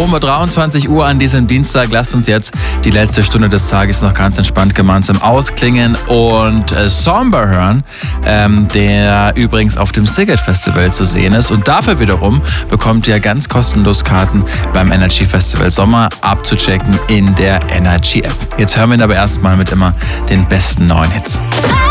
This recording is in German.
Um 23 Uhr an diesem Dienstag. Lasst uns jetzt die letzte Stunde des Tages noch ganz entspannt gemeinsam ausklingen und Somber hören, der übrigens auf dem Szigет Festival zu sehen ist. Und dafür wiederum bekommt ihr ganz kostenlos Karten beim Energy Festival Sommer abzuchecken in der Energy App. Jetzt hören wir ihn aber erstmal mit immer den besten neuen Hits.